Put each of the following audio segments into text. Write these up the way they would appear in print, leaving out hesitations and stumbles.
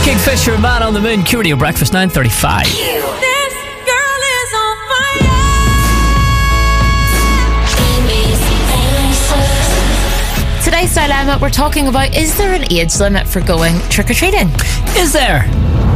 Kingfisher, Man on the Moon, Curio Breakfast, 9:35. Today's dilemma, we're talking about, is there an age limit for going trick-or-treating? Is there?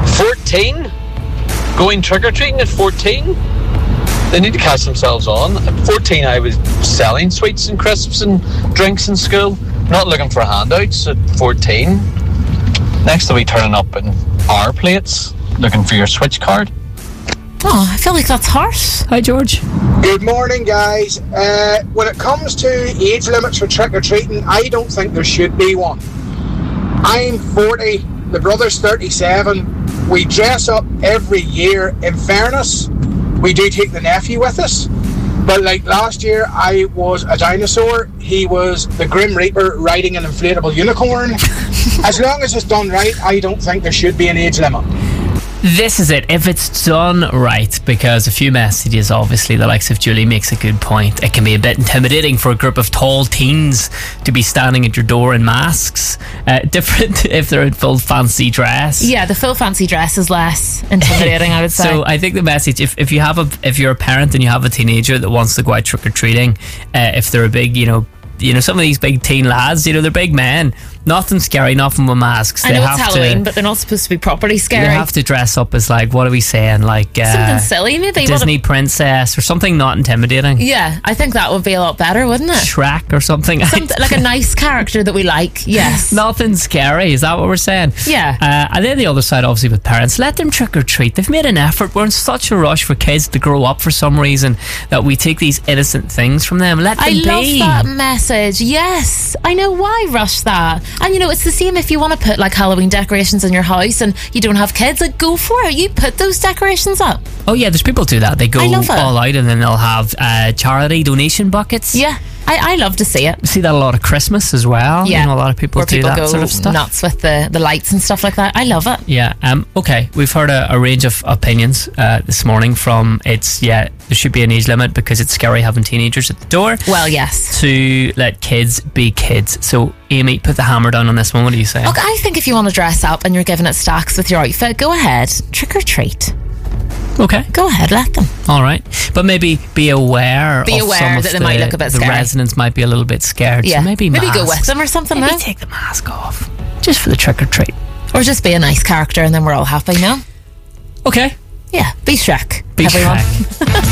14? Going trick-or-treating at 14? They need to catch themselves on. At 14, I was selling sweets and crisps and drinks in school, not looking for handouts at 14. Next, they'll be turning up in our plates, looking for your switch card. Oh, I feel like that's harsh. Hi, George. Good morning, guys. When it comes to age limits for trick-or-treating, I don't think there should be one. I'm 40, the brother's 37. We dress up every year. In fairness, we do take the nephew with us. But like last year, I was a dinosaur. He was the Grim Reaper riding an inflatable unicorn. As long as it's done right, I don't think there should be an age limit. This is it, if it's done right, because a few messages, obviously, the likes of Julie makes a good point. It can be a bit intimidating for a group of tall teens to be standing at your door in masks. Different if they're in full fancy dress. Yeah, the full fancy dress is less intimidating, I would say. So I think the message, if you're a parent and you have a teenager that wants to go out trick-or-treating, if they're a big, some of these big teen lads, they're big men. Nothing scary, nothing with masks. I know it's Halloween, but they're not supposed to be properly scary. They have to dress up as, like, what are we saying? Like something silly, maybe. Disney princess or something not intimidating. Yeah, I think that would be a lot better, wouldn't it? Shrek or something. Like a nice character that we like, yes. Nothing scary, is that what we're saying? Yeah. And then the other side, obviously, with parents, let them trick or treat. They've made an effort. We're in such a rush for kids to grow up for some reason that we take these innocent things from them. Let them be. I love that message. Yes, I know, why rush that? And it's the same if you want to put like Halloween decorations in your house and you don't have kids, like, go for it. You put those decorations up. Oh yeah, there's people do that. They go all out and then they'll have charity donation buckets. Yeah, I love to see it. You see that a lot at Christmas as well. Yeah, a lot of people do that sort of stuff. Nuts with the lights and stuff like that. I love it. Yeah. Okay, we've heard a range of opinions this morning, from there should be an age limit because it's scary having teenagers at the door. Well, yes. To let kids be kids. So Amy, put the hammer down on this one. What do you say? Look, I think if you want to dress up and you're giving it stacks with your outfit, go ahead, trick or treat. Okay. Go ahead, let them. All right. But maybe be aware that they might look a bit scary. The residents might be a little bit scared. Yeah. So maybe go with them or something. Maybe take the mask off. Just for the trick or treat. Or just be a nice character and then we're all happy, no? Okay. Yeah, be Shrek. Be everyone. Shrek.